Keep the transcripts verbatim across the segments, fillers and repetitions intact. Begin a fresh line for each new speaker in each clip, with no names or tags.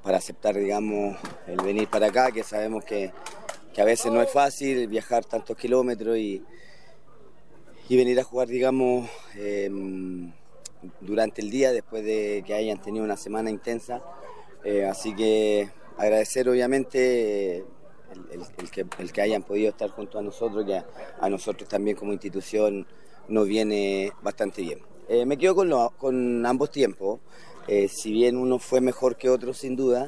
para aceptar, digamos, el venir para acá, que sabemos que, que a veces no es fácil viajar tantos kilómetros y, y venir a jugar, digamos, eh, durante el día después de que hayan tenido una semana intensa. Eh, así que agradecer obviamente el, el, el, que, el que hayan podido estar junto a nosotros, que a, a nosotros también como institución nos viene bastante bien. Eh, me quedo con, lo, con ambos tiempos, eh, si bien uno fue mejor que otro sin duda,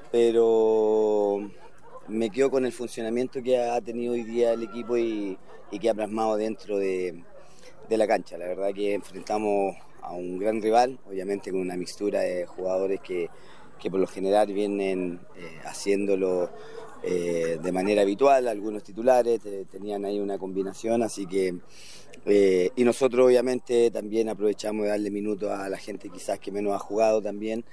pero me quedo con el funcionamiento que ha tenido hoy día el equipo y, y que ha plasmado dentro de, de la cancha. La verdad que enfrentamos a un gran rival, obviamente con una mixtura de jugadores que, que por lo general vienen eh, haciéndolo eh, de manera habitual, algunos titulares te, tenían ahí una combinación, así que eh, y nosotros obviamente también aprovechamos de darle minutos a la gente quizás que menos ha jugado también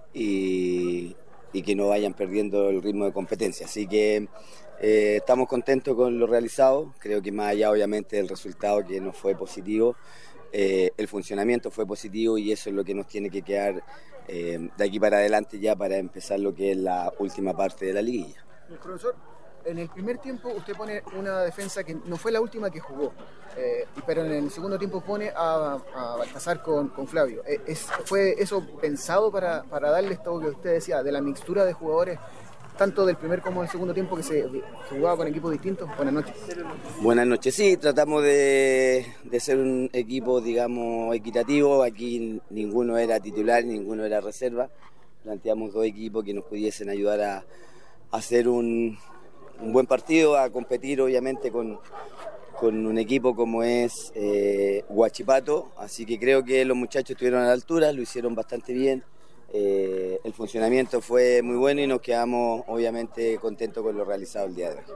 y, y que no vayan perdiendo el ritmo de competencia, así que eh, estamos contentos con lo realizado. Creo que más allá obviamente del resultado que no fue positivo, Eh, el funcionamiento fue positivo y eso es lo que nos tiene que quedar eh, de aquí para adelante ya para empezar lo que es la última parte de la liguilla.
El profesor, en el primer tiempo usted pone una defensa que no fue la última que jugó, eh, pero en el segundo tiempo pone a, a Baltasar con, con Flavio. Eh, es, ¿Fue eso pensado para, para darle esto que usted decía, de la mixtura de jugadores, tanto del primer como del segundo tiempo, que se que jugaba con equipos distintos? Buenas noches.
Buenas noches, sí, tratamos de, de ser un equipo, digamos, equitativo. Aquí ninguno era titular, ninguno era reserva. Planteamos dos equipos que nos pudiesen ayudar a, a hacer un, un buen partido, a competir obviamente con, con un equipo como es eh, Huachipato. Así que creo que los muchachos estuvieron a la altura, lo hicieron bastante bien. Eh, el funcionamiento fue muy bueno y nos quedamos obviamente contentos con lo realizado el día de hoy.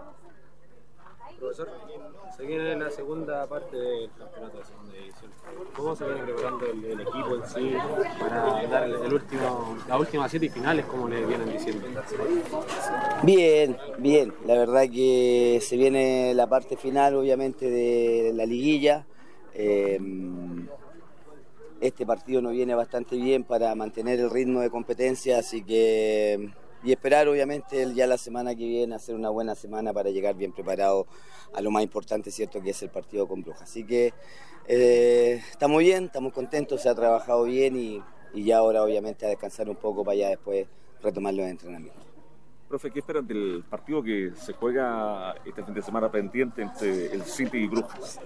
Profesor, se viene la segunda parte del campeonato de segunda división. ¿Cómo se viene preparando el, el equipo en sí para dar el, el último, las últimas siete finales, como le vienen diciendo?
Bien, bien. La verdad que se viene la parte final obviamente de la liguilla. Eh, Este partido nos viene bastante bien para mantener el ritmo de competencia, así que y esperar obviamente ya la semana que viene hacer una buena semana para llegar bien preparado a lo más importante, cierto, que es el partido con Brujas. Así que eh, estamos bien, estamos contentos, se ha trabajado bien y, y ya ahora obviamente a descansar un poco para ya después retomar los entrenamientos.
Profe, ¿qué esperan del partido que se juega este fin de semana pendiente entre el City y Brujas?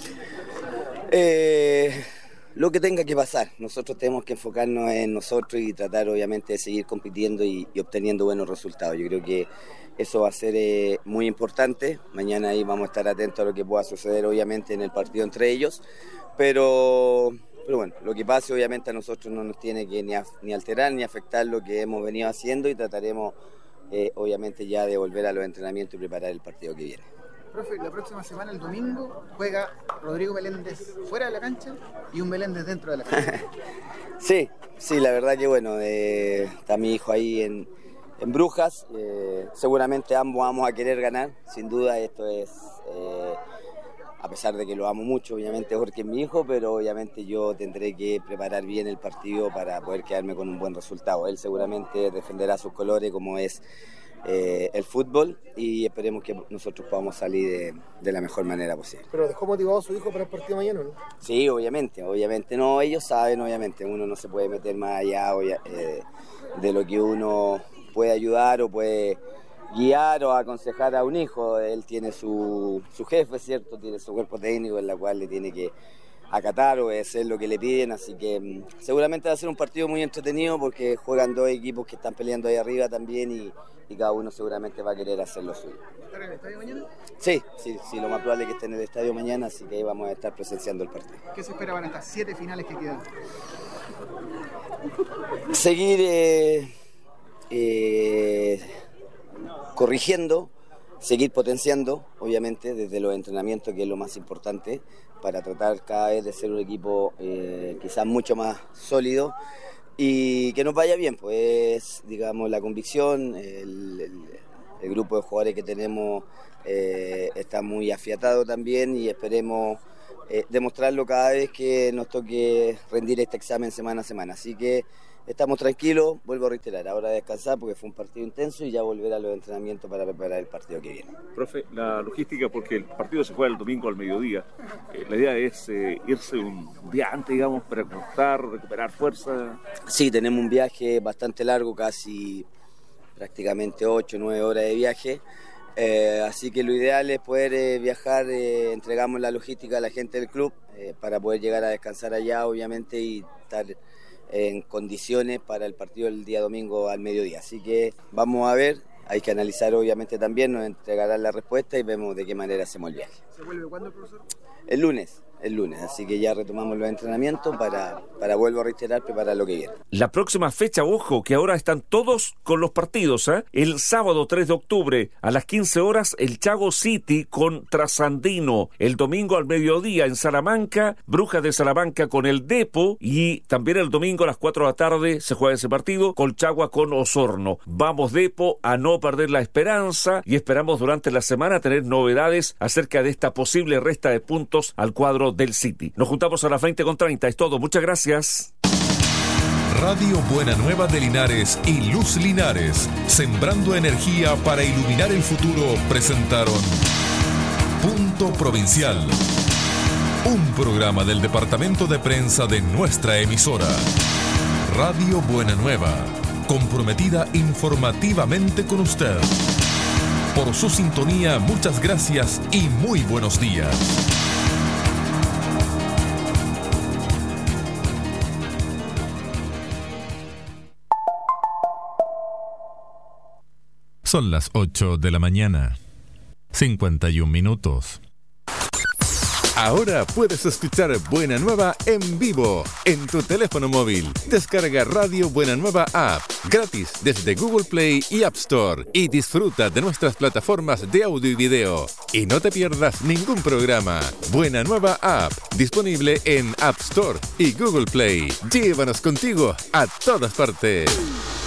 Eh... Lo que tenga que pasar, nosotros tenemos que enfocarnos en nosotros y tratar obviamente de seguir compitiendo y, y obteniendo buenos resultados. Yo creo que eso va a ser eh, muy importante. Mañana ahí vamos a estar atentos a lo que pueda suceder obviamente en el partido entre ellos, pero, pero bueno, lo que pase obviamente a nosotros no nos tiene que ni, a, ni alterar ni afectar lo que hemos venido haciendo y trataremos eh, obviamente ya de volver a los entrenamientos y preparar el partido que viene.
Profe, la próxima semana, el domingo, juega Rodrigo Meléndez fuera de la cancha y un Meléndez dentro de la cancha.
Sí, sí, la verdad que bueno, eh, está mi hijo ahí en, en Brujas, eh, seguramente ambos vamos a querer ganar, sin duda esto es, eh, a pesar de que lo amo mucho, obviamente Jorge es mi hijo, pero obviamente yo tendré que preparar bien el partido para poder quedarme con un buen resultado. Él seguramente defenderá sus colores como es Eh, el fútbol y esperemos que nosotros podamos salir de, de la mejor manera posible.
¿Pero dejó motivado a su hijo para el partido mañana, no?
Sí, obviamente, obviamente no, ellos saben, obviamente, uno no se puede meter más allá eh, de lo que uno puede ayudar o puede guiar o aconsejar a un hijo. Él tiene su, su jefe, ¿cierto? Tiene su cuerpo técnico en la cual le tiene que acatar o hacer lo que le piden, así que um, seguramente va a ser un partido muy entretenido porque juegan dos equipos que están peleando ahí arriba también y, y cada uno seguramente va a querer hacer lo suyo.
¿Estar en el estadio mañana?
Sí, sí, sí, lo más probable es que esté en el estadio mañana, así que ahí vamos a estar presenciando el partido.
¿Qué se esperaban estas siete finales que quedan?
Seguir eh, eh, corrigiendo, seguir potenciando, obviamente, desde los entrenamientos, que es lo más importante, para tratar cada vez de ser un equipo eh, quizás mucho más sólido y que nos vaya bien, pues digamos la convicción, el, el, el grupo de jugadores que tenemos eh, está muy afiatado también y esperemos eh, demostrarlo cada vez que nos toque rendir este examen semana a semana, así que estamos tranquilos, vuelvo a reiterar, ahora a descansar porque fue un partido intenso y ya volver a los entrenamientos para preparar el partido que viene.
Profe, la logística, porque el partido se juega el domingo al mediodía, eh, la idea es eh, irse un día antes, digamos, para cortar, recuperar fuerza.
Sí, tenemos un viaje bastante largo, casi prácticamente ocho o nueve horas de viaje. Eh, así que lo ideal es poder eh, viajar, eh, entregamos la logística a la gente del club eh, para poder llegar a descansar allá, obviamente, y estar eh, en condiciones para el partido del día domingo al mediodía. Así que vamos a ver, hay que analizar obviamente también, nos entregarán la respuesta y vemos de qué manera hacemos el viaje.
¿Se vuelve cuándo, profesor?
El lunes. El lunes, así que ya retomamos los entrenamientos para, para vuelvo a reiterar, preparar lo que viene.
La próxima fecha, ojo, que ahora están todos con los partidos, ¿eh? El sábado tres de octubre a las quince horas, el Chago City con Trasandino. El domingo al mediodía en Salamanca, Brujas de Salamanca con el Depo, y también el domingo a las cuatro de la tarde se juega ese partido, Colchagua con Osorno. Vamos Depo a no perder la esperanza y esperamos durante la semana tener novedades acerca de esta posible resta de puntos al cuadro del City. Nos juntamos a las veinte con treinta, es todo, muchas gracias.
Radio Buena Nueva de Linares y Luz Linares, sembrando energía para iluminar el futuro, presentaron Punto Provincial, un programa del departamento de prensa de nuestra emisora. Radio Buena Nueva, comprometida informativamente con usted. Por su sintonía, muchas gracias y muy buenos días. Son las ocho de la mañana, cincuenta y un minutos. Ahora puedes escuchar Buena Nueva en vivo en tu teléfono móvil. Descarga Radio Buena Nueva App gratis desde Google Play y App Store y disfruta de nuestras plataformas de audio y video. Y no te pierdas ningún programa. Buena Nueva App, disponible en App Store y Google Play. Llévanos contigo a todas partes.